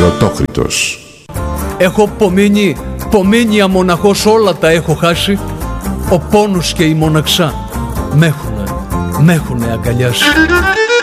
Πρωτόκριτος. Έχω πομείνει αμοναχός, όλα τα έχω χάσει. Ο πόνος και η μοναξά μ' έχουνε αγκαλιάσει.